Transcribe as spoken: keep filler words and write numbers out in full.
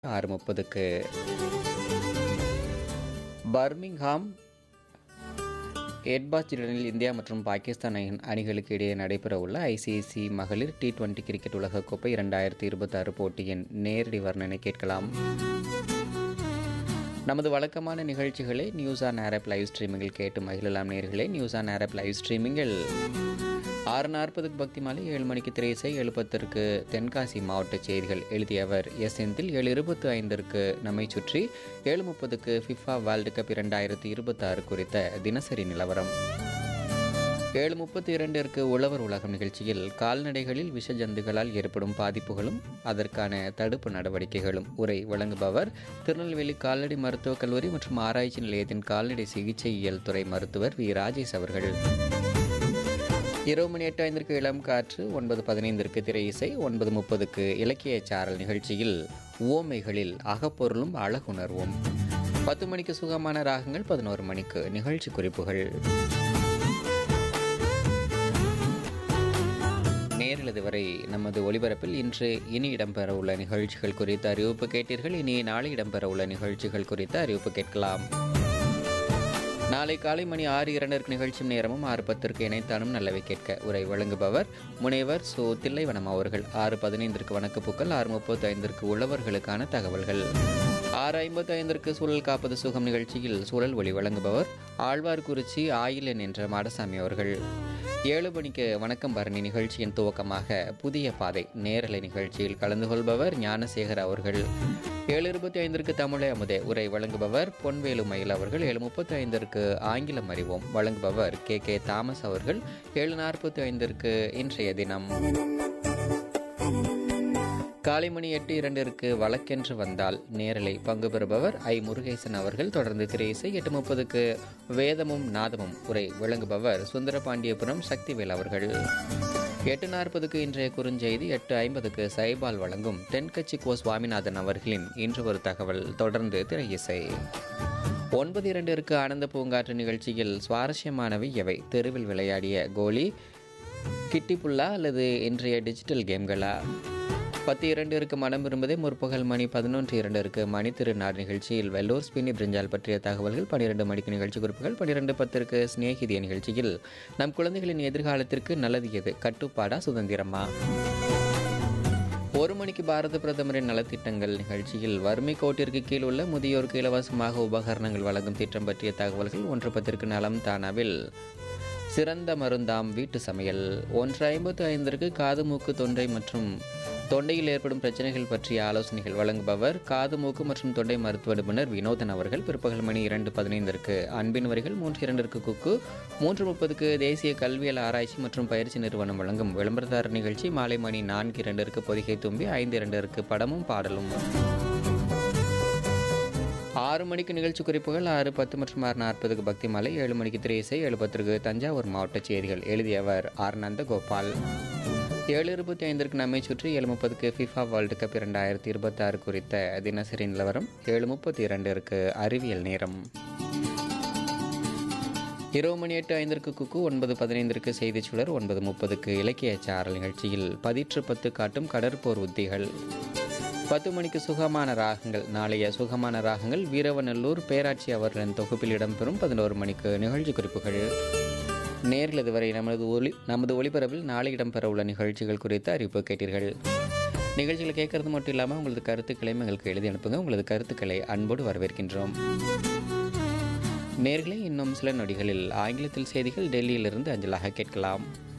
ஆறு முப்பதுக்கு Birmingham எட்பாஸ்டனில் India மற்றும் பாகிஸ்தான் அணி- அணிகளுக்கு இடையே நடைபெறவுள்ள ஐசிசி மகளிர் டி டுவெண்டி கிரிக்கெட் உலகக்கோப்பை இரண்டாயிரத்தி இருபத்தாறு போட்டியின் நேரடி வர்ணனை கேட்கலாம். நமது வழக்கமான நிகழ்ச்சிகளை news on air app live ஸ்ட்ரீமிங்கில் கேட்டு மகிழலாம். நேர்களே, news on air app live ஸ்ட்ரீமிங்கில் ஆறு நாற்பதுக்கு பக்தி மாலை, ஏழு மணிக்கு திரையிசை, ஏழு பத்திற்கு தென்காசி மாவட்ட செய்திகள் எழுதியவர் எஸ் செந்தில், ஏழு இருபத்தி ஐந்திற்கு நம்மை சுற்றி, ஏழு முப்பதுக்கு ஃபிஃபா வேர்ல்டு கப் இரண்டாயிரத்தி இருபத்தாறு குறித்த தினசரி நிலவரம், ஏழு முப்பத்தி இரண்டிற்கு உழவர் உலகம் நிகழ்ச்சியில் கால்நடைகளில் விஷ ஜந்துகளால் ஏற்படும் பாதிப்புகளும் அதற்கான தடுப்பு நடவடிக்கைகளும் உரை வழங்குபவர் திருநெல்வேலி கால்நடை மருத்துவக் கல்லூரி மற்றும் ஆராய்ச்சி நிலையத்தின் கால்நடை சிகிச்சையியல் துறை மருத்துவர் வி ராஜேஷ் அவர்கள். இரவு மணி எட்டு ஐந்திற்கு இளம் காற்று, ஒன்பது பதினைந்திற்கு திரை இசை, ஒன்பது முப்பதுக்கு இலக்கிய சாரல் நிகழ்ச்சியில் உவமைகளில் அகப்பொருளும் அழகுணர்வும், பத்து மணிக்கு சுகமான ராகங்கள், பதினோரு மணிக்கு நிகழ்ச்சி குறிப்புகள். நேரில் வரை நமது ஒளிபரப்பில் இன்று இனி இடம்பெற உள்ள நிகழ்ச்சிகள் குறித்த அறிவிப்பு கேட்டீர்கள். இனி நாளை இடம்பெற உள்ள நிகழ்ச்சிகள் குறித்த அறிவிப்பு கேட்கலாம். நாளை காலை மணி ஆறு இரண்டிற்கு நிகழ்ச்சி நேரமும், ஆறு பத்திற்கு இணைத்தானும் நல்லவை கேட்க உரை வழங்குபவர் முனைவர் சோ தில்லைவனம் அவர்கள். ஆறு பதினைந்திற்கு வணக்கப்பூக்கள், ஆறு முப்பத்தி ஐந்திற்கு உழவர்களுக்கான தகவல்கள், ஆறு ஐம்பத்தி ஐந்திற்கு சூழல் காப்பது சுகம் நிகழ்ச்சியில் சூழல் ஒளி வழங்குபவர் ஆழ்வார்குறிச்சி ஆயிலன் என்ற மாடசாமி அவர்கள். ஏழு மணிக்கு வணக்கம் பரணி நிகழ்ச்சியின் துவக்கமாக புதிய பாதை நேரலை நிகழ்ச்சியில் கலந்து கொள்பவர் ஞானசேகர் அவர்கள். ஏழு இருபத்தி ஐந்திற்கு தமிழை அமுதே உரை வழங்குபவர் பொன்வேலு மயில் அவர்கள். ஏழு முப்பத்தி ஐந்திற்கு ஆங்கிலம் அறிவோம் வழங்குபவர் கே கே தாமஸ் அவர்கள். ஏழு நாற்பத்தி ஐந்திற்கு இன்றைய தினம். காலை மணி எட்டு இரண்டிற்கு வழக்கென்று வந்தால் நேரலை பங்கு பெறுபவர் ஐ முருகேசன் அவர்கள். தொடர்ந்து திரையிசை, எட்டு முப்பதுக்கு வேதமும் நாதமும் உரை வழங்குபவர் சுந்தரபாண்டியபுரம் சக்திவேல் அவர்கள். எட்டு நாற்பதுக்கு இன்றைய குறுஞ்செய்தி, எட்டு ஐம்பதுக்கு சைபால் வழங்கும் தென்கட்சி கோ சுவாமிநாதன் அவர்களின் இன்று ஒரு தகவல், தொடர்ந்து திரையிசை. ஒன்பது இரண்டிற்கு ஆனந்த பூங்காற்று நிகழ்ச்சியில் சுவாரஸ்யமானவை எவை, தெருவில் விளையாடிய கோலி, கிட்டிப்புல்லா அல்லது இன்றைய டிஜிட்டல் கேம்களா. பத்து இரண்டிற்கு மனம் விரும்புதே, முற்பகல் மணி பதினொன்று இரண்டிற்கு மணி திருநாள் நிகழ்ச்சியில் வெள்ளூர் ஸ்பின்னி பிரிஞ்சால் பற்றிய தகவல்கள், பன்னிரெண்டு மணிக்கு நிகழ்ச்சி குறிப்புகள், பன்னிரெண்டு பத்திற்கு சிநேகிதிய நிகழ்ச்சியில் நம் குழந்தைகளின் எதிர்காலத்திற்கு நல்லது எது, கட்டுப்பாடா சுதந்திரமா. ஒரு மணிக்கு பாரத பிரதமரின் நலத்திட்டங்கள் நிகழ்ச்சியில் வறுமை கோட்டிற்கு கீழ் உள்ள முதியோருக்கு இலவசமாக உபகரணங்கள் வழங்கும் திட்டம் பற்றிய தகவல்கள், ஒன்று பத்திற்கு நலம் தானாவில் சிறந்த மருந்தாம் வீட்டு சமையல், ஒன்று ஐம்பத்து ஐந்திற்கு காது மூக்கு தொண்டை மற்றும் தொண்டையில் ஏற்படும் பிரச்சனைகள் பற்றிய ஆலோசனைகள் வழங்குபவர் காது மூக்கு மற்றும் தொண்டை மருத்துவ நிபுணர் வினோதன் அவர்கள். பிற்பகல் மணி இரண்டு பதினைந்திற்கு அன்பின் வரிகள், மூன்று இரண்டிற்கு குக்கு, மூன்று முப்பதுக்கு தேசிய கல்வியல் ஆராய்ச்சி மற்றும் பயிற்சி நிறுவனம் வழங்கும் விளம்பரதாரர் நிகழ்ச்சி, மாலை மணி நான்கு இரண்டிற்கு பொதிகை தும்பி, ஐந்து இரண்டிற்கு படமும் பாடலும். ஆறு மணிக்கு நிகழ்ச்சி குறிப்புகள், ஆறு பத்து மற்றும் ஆறு நாற்பதுக்கு பக்தி மாலை, ஏழு மணிக்கு திரையிசை, ஏழு பத்திற்கு தஞ்சாவூர் மாவட்ட செய்திகள் எழுதியவர் ஆர் நந்தகோபால். ஏழு இருபத்தி ஐந்திற்கு நம்மை சுற்றி, ஏழு முப்பதுக்கு ஃபிஃபா வேர்ல்டு கப் இரண்டாயிரத்தி இருபத்தாறு குறித்த தினசரி நிலவரம், ஏழு முப்பத்தி இரண்டிற்கு அறிவியல் நேரம். இரவு மணி எட்டு ஐந்திற்கு குக்கு, ஒன்பது பதினைந்திற்கு செய்திச் சுடர், ஒன்பது முப்பதுக்கு இலக்கிய சாரல் நிகழ்ச்சியில் பதிற்று பத்து காட்டும் கடற்போர் உத்திகள், பத்து மணிக்கு சுகமான ராகங்கள். நாளைய சுகமான ராகங்கள் வீரவநல்லூர் பேராட்சி அவர்களின் தொகுப்பில் இடம்பெறும். பதினோரு மணிக்கு நிகழ்ச்சி குறிப்புகள். நேரில் இதுவரை நமது ஒளி நமது ஒளிபரப்பில் நாளை இடம்பெற உள்ள நிகழ்ச்சிகள் குறித்து அறிவிப்பு கேட்டீர்கள். நிகழ்ச்சிகளை கேட்கறது மட்டும் இல்லாமல் உங்களது கருத்துக்களையும் எங்களுக்கு எழுதி அனுப்புங்க. உங்களது கருத்துக்களை அன்போடு வரவேற்கின்றோம். நேர்களை இன்னும் சில நொடிகளில் ஆங்கிலத்தில் செய்திகள் டெல்லியிலிருந்து அஞ்சலாக கேட்கலாம்.